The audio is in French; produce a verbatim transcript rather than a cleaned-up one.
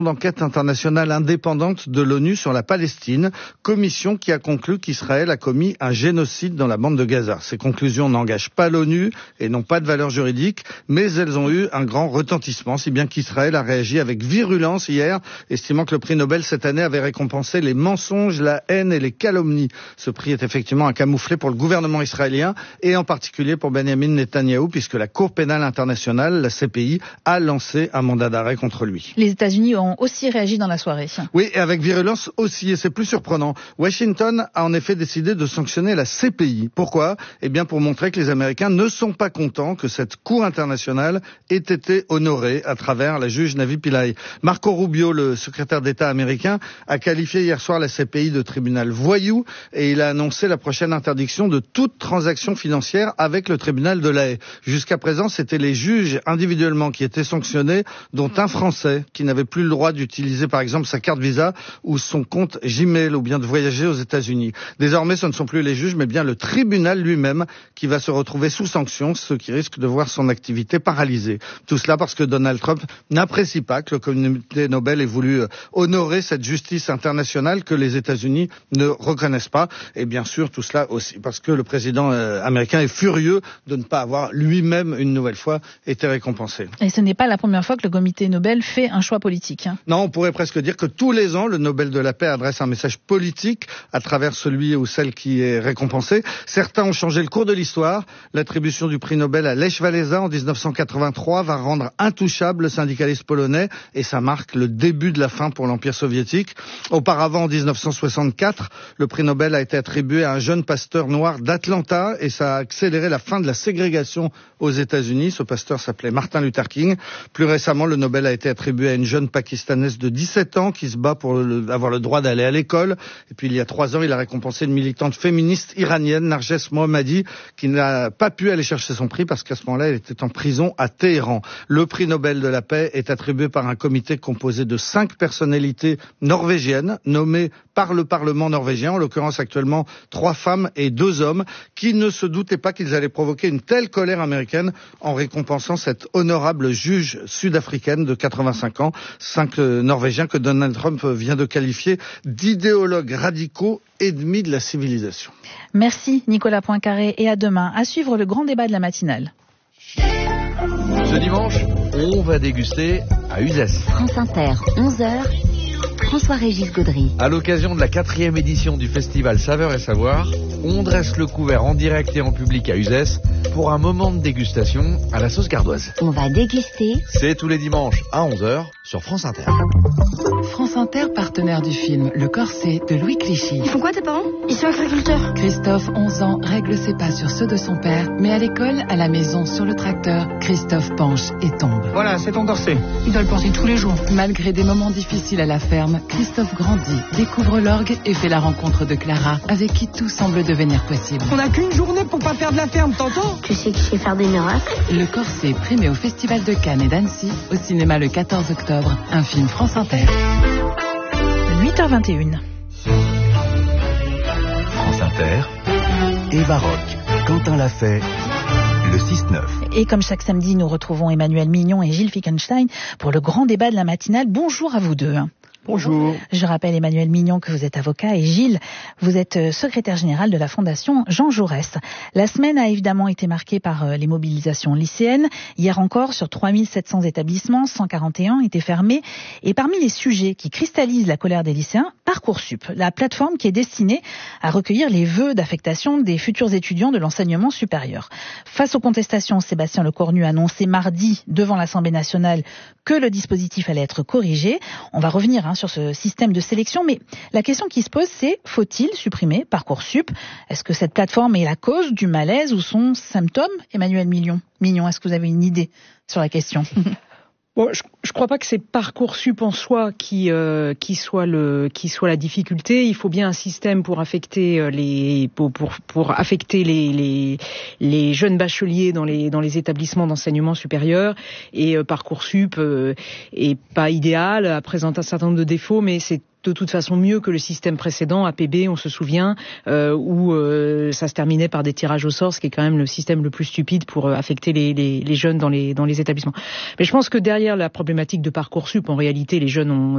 d'enquête internationale indépendante de l'ONU sur la Palestine, commission qui a conclu qu'Israël a commis un génocide dans la bande de Gaza. Ces conclusions n'engagent pas l'ONU et n'ont pas de valeur juridique, mais elles ont eu un grand retentissement, si bien qu'Israël a réagi avec virulence hier, estimant que le prix Nobel cette année avait récompensé les mensonges, la haine et les calomnies. Ce prix est effectivement un camouflet pour le gouvernement israélien et en particulier pour Benjamin Netanyahou, puisque la Cour pénale internationale, la C P I, a lancé un mandat d'arrêt contre lui. Les États-Unis ont aussi réagi dans la soirée. Oui, et avec virulence aussi, et c'est plus surprenant. Washington a en effet décidé de sanctionner la C P I. Pourquoi ? Eh bien pour montrer que les Américains ne sont pas contents que cette Cour internationale ait été honorée à travers la juge Navi Pillay. Marco Rubio, le secrétaire d'État américain, a qualifié hier soir la C P I de tribunal voyou et il a annoncé la prochaine interdiction de toute transaction financière avec le tribunal de La Haye. Jusqu'à présent, c'était les juges individuellement qui étaient sanctionnés, dont un Français qui n'avait plus le droit d'utiliser par exemple sa carte Visa ou son compte Gmail ou bien de voyager aux États-Unis. Désormais, ce ne sont plus les juges, mais bien le tribunal lui-même qui va se retrouver sous sanction, ce qui risque de voir son activité paralysée. Tout cela parce que Donald Trump n'apprécie pas que le comité Nobel ait voulu honorer cette justice internationale que les États-Unis ne reconnaissent pas. Et bien sûr, tout cela aussi parce que le président euh, américain est furieux de ne pas avoir lui-même une nouvelle fois été récompensé. Et ce n'est pas la première fois que le comité Nobel fait un choix politique. Hein. Non, on pourrait presque dire que tous les ans, le Nobel de la paix adresse un message politique à travers celui ou celle qui est récompensé. Certains ont changé le cours de l'histoire. L'attribution du prix Nobel à Lech Walesa en dix-neuf cent quatre-vingt-trois va rendre intouchable le syndicaliste polonais et ça marque le début de la fin pour l'Empire soviétique. Auparavant, en dix-neuf cent soixante-quatre, le prix Nobel a été attribué à un jeune pasteur noir d'Atlanta et ça a accéléré la fin de la ségrégation aux États-Unis. Ce pasteur s'appelait Martin Luther King. Plus récemment, le Nobel a été attribué à une jeune pakistanaise de dix-sept ans qui se bat pour le, avoir le droit d'aller à l'école. Et puis il y a trois ans, il a récompensé une militante féministe iranienne, Narges Mohammadi, qui n'a pas pu aller chercher son prix parce qu'à ce moment-là, elle était en prison à Téhéran. Le prix Nobel de la paix est attribué par un comité composé de cinq personnalités norvégiennes nommées par le Parlement norvégien, en l'occurrence actuellement trois femmes et deux hommes, qui ne se doutaient pas qu'ils allaient provoquer une telle colère américaine en récompensant cette honorable juge sud-africaine de quatre-vingt-cinq ans, cinq euh, Norvégiens que Donald Trump vient de qualifier d'idéologues radicaux ennemis de la civilisation. Merci Nicolas Poincaré et à demain. À suivre le grand débat de la matinale. Ce dimanche, on va déguster à Uzès. France Inter, onze heures, François-Régis Gaudry. À l'occasion de la quatrième édition du festival Saveurs et Savoir, on dresse le couvert en direct et en public à Uzès pour un moment de dégustation à la sauce gardoise. On va déguster. C'est tous les dimanches à onze heures sur France Inter. France Inter, partenaire du film Le Corset de Louis Clichy. Ils font quoi tes parents? Ils sont agriculteurs. Christophe, onze ans, règle ses pas sur ceux de son père, mais à l'école, à la maison, sur le tracteur, Christophe penche et tombe. Voilà, c'est ton corset. Il doit le porter tous les jours. Malgré des moments difficiles à la ferme, Christophe grandit, découvre l'orgue et fait la rencontre de Clara, avec qui tout semble devenir possible. On n'a qu'une journée pour pas faire de la ferme, t'entends? Tu sais que je sais faire des miracles. Le Corset, primé au Festival de Cannes et d'Annecy, au cinéma le quatorze octobre, un film France Inter. huit heures vingt et une. France Inter, Eva Rock, Quentin l'a fait, le six neuf. Et comme chaque samedi, nous retrouvons Emmanuel Mignon et Gilles Fickenstein pour le grand débat de la matinale. Bonjour à vous deux. Bonjour. Je rappelle, Emmanuel Mignon, que vous êtes avocat et Gilles, vous êtes secrétaire général de la Fondation Jean Jaurès. La semaine a évidemment été marquée par les mobilisations lycéennes. Hier encore, sur trois mille sept cents établissements, cent quarante et un étaient fermés. Et parmi les sujets qui cristallisent la colère des lycéens, Parcoursup, la plateforme qui est destinée à recueillir les vœux d'affectation des futurs étudiants de l'enseignement supérieur. Face aux contestations, Sébastien Lecornu a annoncé mardi devant l'Assemblée nationale que le dispositif allait être corrigé. On va revenir hein, sur ce système de sélection, mais la question qui se pose, c'est faut-il supprimer Parcoursup? Est-ce que cette plateforme est la cause du malaise ou son symptôme? Emmanuel Mignon, Mignon, est-ce que vous avez une idée sur la question? Bon, je, je crois pas que c'est Parcoursup en soi qui euh, qui soit le qui soit la difficulté. Il faut bien un système pour affecter les pour pour, pour affecter les, les les jeunes bacheliers dans les dans les établissements d'enseignement supérieur. Et euh, Parcoursup euh, est pas idéal, présente un certain nombre de défauts, mais c'est de toute façon mieux que le système précédent, A P B, on se souvient, euh, où euh, ça se terminait par des tirages au sort, ce qui est quand même le système le plus stupide pour euh, affecter les, les, les jeunes dans les, dans les établissements. Mais je pense que derrière la problématique de Parcoursup, en réalité, les jeunes ont